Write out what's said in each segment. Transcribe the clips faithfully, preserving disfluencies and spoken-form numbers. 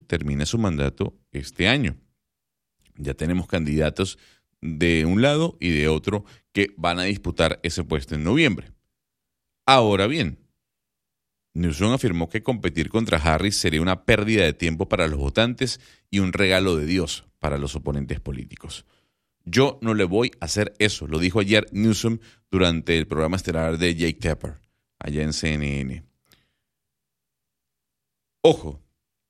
termina su mandato este año. Ya tenemos candidatos de un lado y de otro que van a disputar ese puesto en noviembre. Ahora bien, Newsom afirmó que competir contra Harris sería una pérdida de tiempo para los votantes y un regalo de Dios para los oponentes políticos. Yo no le voy a hacer eso, lo dijo ayer Newsom durante el programa estelar de Jake Tapper, allá en C N N. Ojo,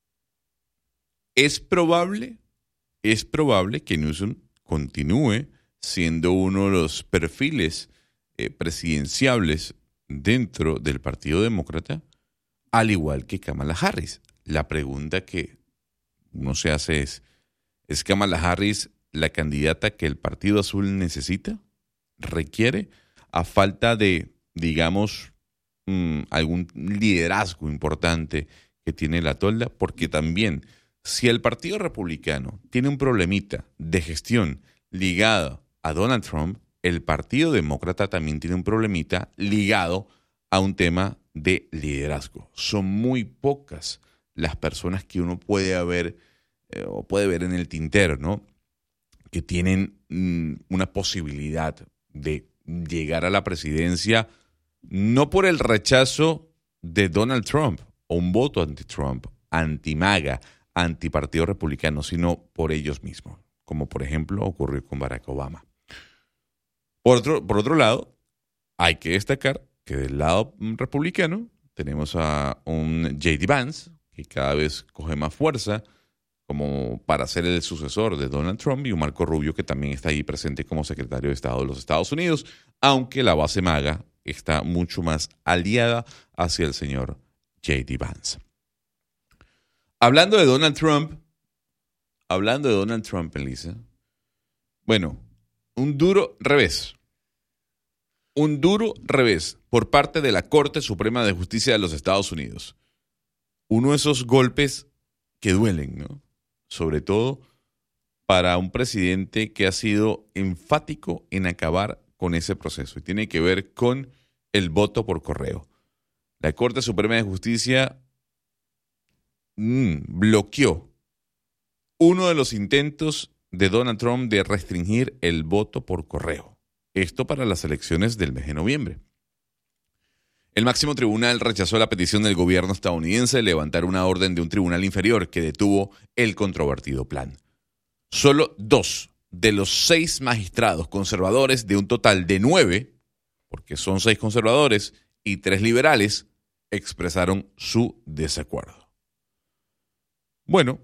es probable, es probable que Newsom continúe siendo uno de los perfiles eh, presidenciables dentro del Partido Demócrata, al igual que Kamala Harris. La pregunta que uno se hace es, ¿es Kamala Harris la candidata que el Partido Azul necesita, requiere, a falta de, digamos, mmm, algún liderazgo importante que tiene la tolda? Porque también, si el Partido Republicano tiene un problemita de gestión ligado a Donald Trump, el Partido Demócrata también tiene un problemita ligado a un tema de liderazgo. Son muy pocas las personas que uno puede haber eh, o puede ver en el tintero, ¿no?, que tienen mm, una posibilidad de llegar a la presidencia no por el rechazo de Donald Trump o un voto anti-Trump, anti-MAGA, anti-Partido Republicano, sino por ellos mismos, como por ejemplo ocurrió con Barack Obama. Por otro, por otro lado, hay que destacar que del lado republicano tenemos a un J D Vance, que cada vez coge más fuerza como para ser el sucesor de Donald Trump, y un Marco Rubio que también está ahí presente como secretario de Estado de los Estados Unidos, aunque la base MAGA está mucho más aliada hacia el señor J D Vance. Hablando de Donald Trump, hablando de Donald Trump, Elisa, bueno, un duro revés. Un duro revés por parte de la Corte Suprema de Justicia de los Estados Unidos. Uno de esos golpes que duelen, ¿no? Sobre todo para un presidente que ha sido enfático en acabar con ese proceso. Y tiene que ver con el voto por correo. La Corte Suprema de Justicia mmm, bloqueó uno de los intentos de Donald Trump de restringir el voto por correo. Esto para las elecciones del mes de noviembre. El máximo tribunal rechazó la petición del gobierno estadounidense de levantar una orden de un tribunal inferior que detuvo el controvertido plan. Solo dos de los seis magistrados conservadores de un total de nueve, porque son seis conservadores y tres liberales, expresaron su desacuerdo. Bueno,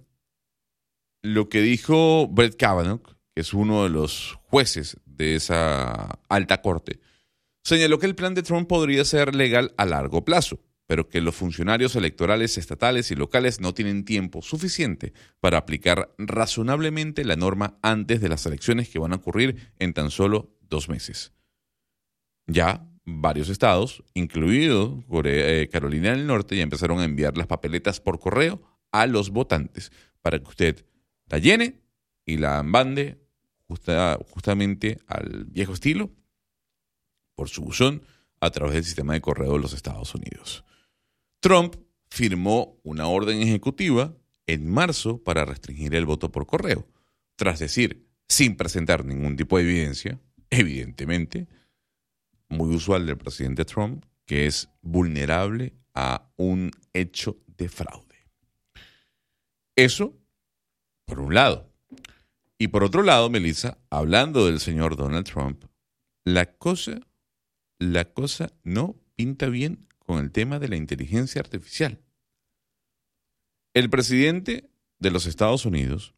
lo que dijo Brett Kavanaugh, que es uno de los jueces de esa alta corte, señaló que el plan de Trump podría ser legal a largo plazo, pero que los funcionarios electorales estatales y locales no tienen tiempo suficiente para aplicar razonablemente la norma antes de las elecciones que van a ocurrir en tan solo dos meses. Ya varios estados, incluido Corea, eh, Carolina del Norte, ya empezaron a enviar las papeletas por correo a los votantes para que usted la llene y la mande justa, justamente al viejo estilo por su buzón a través del sistema de correo de los Estados Unidos. Trump firmó una orden ejecutiva en marzo para restringir el voto por correo, tras decir, sin presentar ningún tipo de evidencia, evidentemente, muy usual del presidente Trump, que es vulnerable a un hecho de fraude. Eso, por un lado. Y por otro lado, Melissa, hablando del señor Donald Trump, la cosa, la cosa no pinta bien con el tema de la inteligencia artificial. El presidente de los Estados Unidos,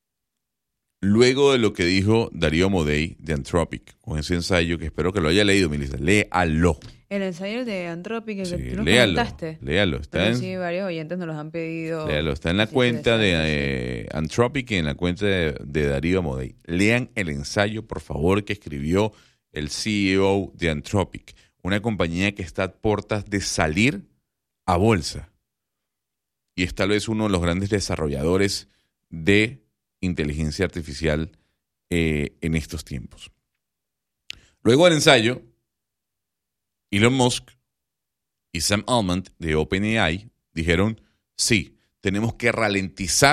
luego de lo que dijo Darío Amodei de Anthropic, con ese ensayo que espero que lo haya leído, Melissa, léalo. El ensayo de Anthropic, el sí, que tú nos léalo, comentaste. Léalo, está Pero en, sí, varios oyentes nos los han pedido. Léalo, está en la cuenta de eh, Anthropic y en la cuenta de, de Darío Amodei. Lean el ensayo, por favor, que escribió el C E O de Anthropic, una compañía que está a puertas de salir a bolsa. Y es tal vez uno de los grandes desarrolladores de inteligencia artificial eh, en estos tiempos. Luego del ensayo, Elon Musk y Sam Altman de OpenAI dijeron, sí, tenemos que ralentizar